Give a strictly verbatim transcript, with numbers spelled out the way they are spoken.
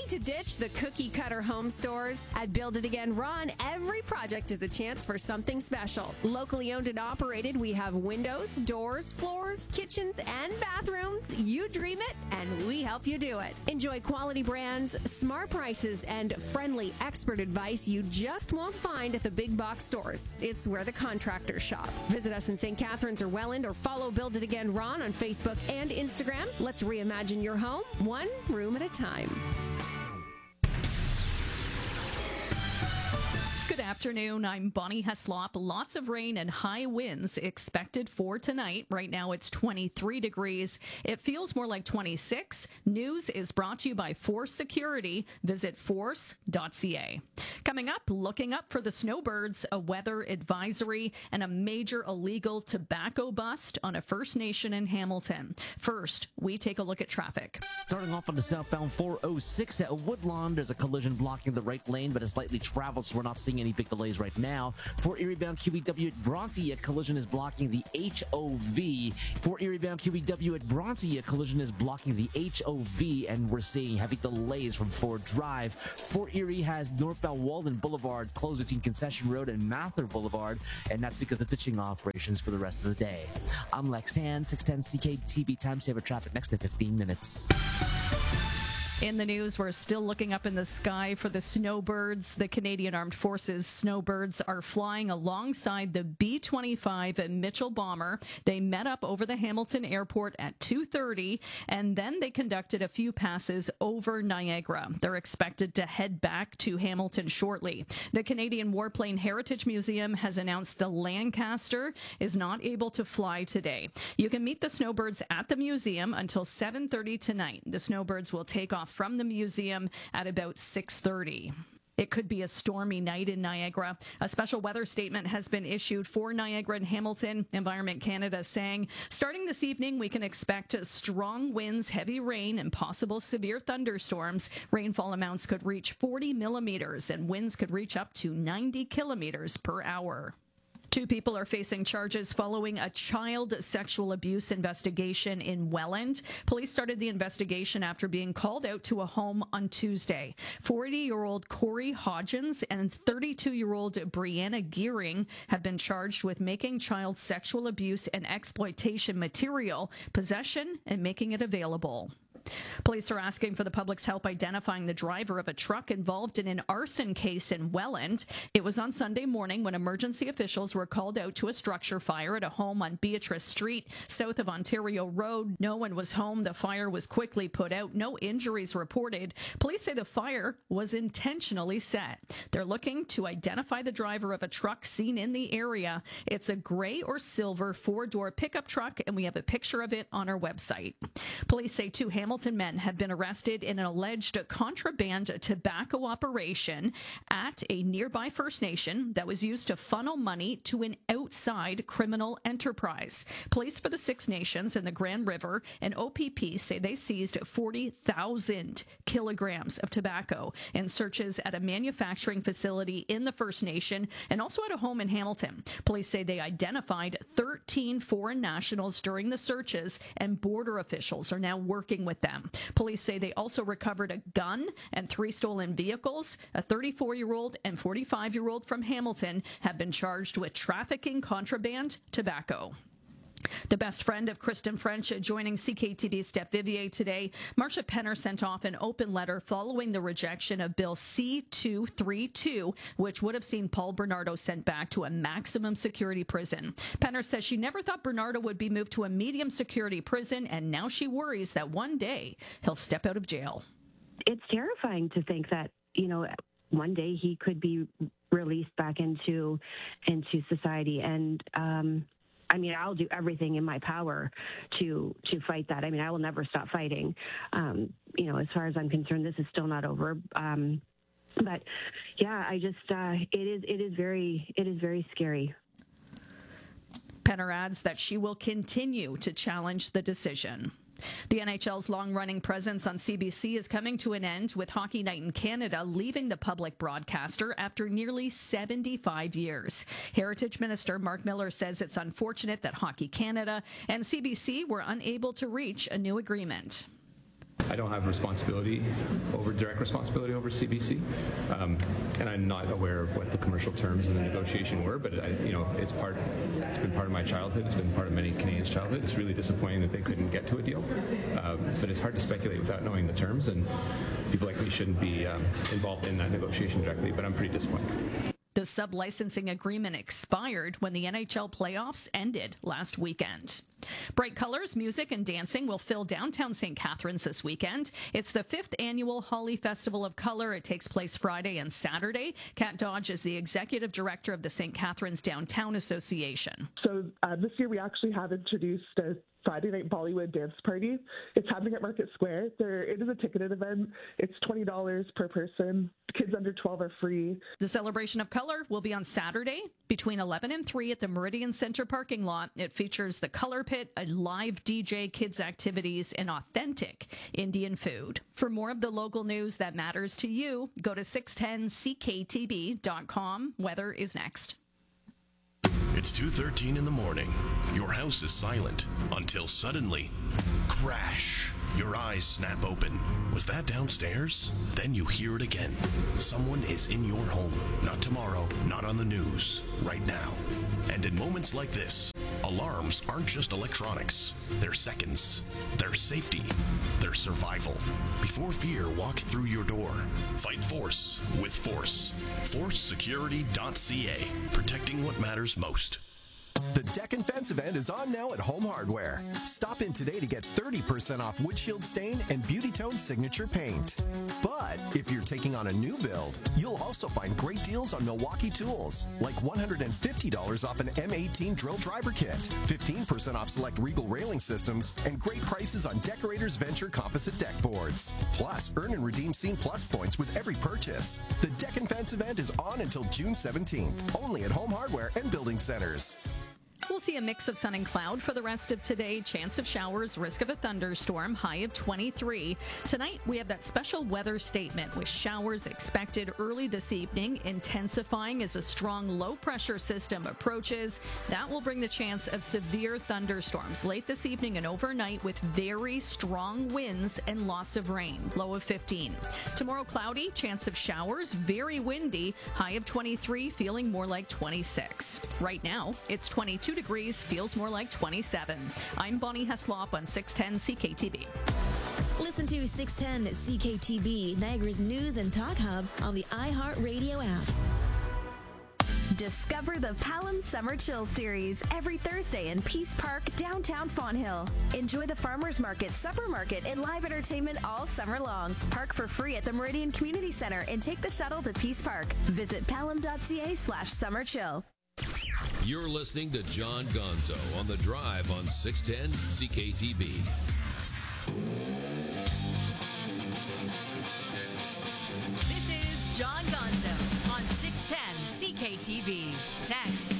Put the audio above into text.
to ditch the cookie cutter home stores? At Build It Again Ron, every project is a chance for something special. Locally owned and operated, we have windows, doors, floors, kitchens, and bathrooms. You dream it, and we help you do it. Enjoy quality brands, smart prices, and friendly expert advice you just won't find at the big box stores. It's where the contractors shop. Visit us in Saint Catharines or Welland, or follow Build It Again Ron on Facebook and Instagram. Let's reimagine your home, one room at a time. Good afternoon. I'm Bonnie Heslop. Lots of rain and high winds expected for tonight. Right now it's twenty-three degrees. It feels more like twenty-six. News is brought to you by Force Security. Visit force dot c a. Coming up, looking up for the snowbirds, a weather advisory, and a major illegal tobacco bust on a First Nation in Hamilton. First, we take a look at traffic. Starting off on the southbound four oh six at Woodlawn, there's a collision blocking the right lane, but it's lightly traveled, so we're not seeing any big delays right now. For Erie bound Q B W at Bronte, a collision is blocking the H O V. For Erie bound Q B W at Bronte, a collision is blocking the H O V, and we're seeing heavy delays from Ford Drive. Fort Erie has northbound Walden Boulevard closed between Concession Road and Mather Boulevard, and that's because of ditching operations for the rest of the day. I'm Lex Hand, six ten C K T V Time Saver Traffic next to fifteen minutes. In the news, we're still looking up in the sky for the snowbirds. The Canadian Armed Forces snowbirds are flying alongside the B twenty-five Mitchell bomber. They met up over the Hamilton airport at two thirty, and then they conducted a few passes over Niagara. They're expected to head back to Hamilton shortly. The Canadian Warplane Heritage Museum has announced the Lancaster is not able to fly today. You can meet the snowbirds at the museum until seven thirty tonight. The snowbirds will take off from the museum at about six thirty. It could be a stormy night in Niagara. A special weather statement has been issued for Niagara and Hamilton. Environment Canada saying, starting this evening, we can expect strong winds, heavy rain, and possible severe thunderstorms. Rainfall amounts could reach forty millimeters, and winds could reach up to ninety kilometers per hour. Two people are facing charges following a child sexual abuse investigation in Welland. Police started the investigation after being called out to a home on Tuesday. forty-year-old Corey Hodgins and thirty-two-year-old Brianna Gearing have been charged with making child sexual abuse and exploitation material, possession, and making it available. Police are asking for the public's help identifying the driver of a truck involved in an arson case in Welland. It was on Sunday morning when emergency officials were called out to a structure fire at a home on Beatrice Street, south of Ontario Road. No one was home. The fire was quickly put out. No injuries reported. Police say the fire was intentionally set. They're looking to identify the driver of a truck seen in the area. It's a gray or silver four-door pickup truck, and we have a picture of it on our website. Police say two Hamilton men have been arrested in an alleged contraband tobacco operation at a nearby First Nation that was used to funnel money to an outside criminal enterprise. Police for the Six Nations and the Grand River and O P P say they seized forty thousand kilograms of tobacco in searches at a manufacturing facility in the First Nation and also at a home in Hamilton. Police say they identified thirteen foreign nationals during the searches, and border officials are now working with them. Police say they also recovered a gun and three stolen vehicles. A thirty-four-year-old and forty-five-year-old from Hamilton have been charged with trafficking contraband tobacco. The best friend of Kristen French joining C K T V's Steph Vivier today. Marcia Penner sent off an open letter following the rejection of Bill C two thirty-two, which would have seen Paul Bernardo sent back to a maximum security prison. Penner says she never thought Bernardo would be moved to a medium security prison, and now she worries that one day he'll step out of jail. It's terrifying to think that, you know, one day he could be released back into into society, and um I mean, I'll do everything in my power to to fight that. I mean, I will never stop fighting. Um, you know, as far as I'm concerned, this is still not over. Um, but yeah, I just uh, it is it is very it is very scary. Penner adds that she will continue to challenge the decision. The N H L's long-running presence on C B C is coming to an end, with Hockey Night in Canada leaving the public broadcaster after nearly seventy-five years. Heritage Minister Mark Miller says it's unfortunate that Hockey Canada and C B C were unable to reach a new agreement. I don't have responsibility over direct responsibility over C B C, um, and I'm not aware of what the commercial terms of the negotiation were. But I, you know, it's part. It's been part of my childhood. It's been part of many Canadians' childhood. It's really disappointing that they couldn't get to a deal. Um, but it's hard to speculate without knowing the terms, and people like me shouldn't be um, involved in that negotiation directly. But I'm pretty disappointed. The sub-licensing agreement expired when the N H L playoffs ended last weekend. Bright colors, music, and dancing will fill downtown Saint Catharines this weekend. It's the fifth annual Holly Festival of Color. It takes place Friday and Saturday. Kat Dodge is the executive director of the Saint Catharines Downtown Association. So uh, this year we actually have introduced a Friday night Bollywood dance party. It's happening at Market Square. There, it is a ticketed event. It's twenty dollars per person. Kids under twelve are free. The celebration of color will be on Saturday between eleven and three at the Meridian Center parking lot. It features the Color Pit, a live D J, kids activities, and authentic Indian food. For more of the local news that matters to you, go to six ten C K T B dot com. Weather is next. It's two thirteen in the morning. Your house is silent until suddenly, crash. Your eyes snap open. Was that downstairs? Then you hear it again. Someone is in your home. Not tomorrow, not on the news. Right now. And in moments like this, alarms aren't just electronics. They're seconds. They're safety. They're survival. Before fear walks through your door, fight force with force. force security dot c a. Protecting what matters most. The Deck and Fence event is on now at Home Hardware. Stop in today to get thirty percent off windshield stain and Beauty Tone signature paint. But if you're taking on a new build, you'll also find great deals on Milwaukee tools, like one hundred fifty dollars off an M eighteen drill driver kit, fifteen percent off select Regal railing systems, and great prices on Decorators Venture composite deck boards. Plus, earn and redeem Scene Plus points with every purchase. The Deck and Fence event is on until June seventeenth, only at Home Hardware and Building Centers. We'll see a mix of sun and cloud for the rest of today. Chance of showers, risk of a thunderstorm, high of twenty-three. Tonight, we have that special weather statement with showers expected early this evening, intensifying as a strong low-pressure system approaches. That will bring the chance of severe thunderstorms late this evening and overnight with very strong winds and lots of rain, low of fifteen. Tomorrow, cloudy, chance of showers, very windy, high of twenty-three, feeling more like twenty-six. Right now, it's twenty-two degrees, feels more like twenty-seven. I'm Bonnie Heslop on six ten C K T B. Listen to six ten C K T B, Niagara's news and talk hub on the iHeartRadio app. Discover the Palam Summer Chill Series every Thursday in Peace Park, downtown Fonthill. Enjoy the Farmers Market, Supper Market, and live entertainment all summer long. Park for free at the Meridian Community Center and take the shuttle to Peace Park. Visit palam dot c a slash summer chill. You're listening to John Gonzo on The Drive on six ten C K T B. This is John Gonzo on six ten C K T B. Text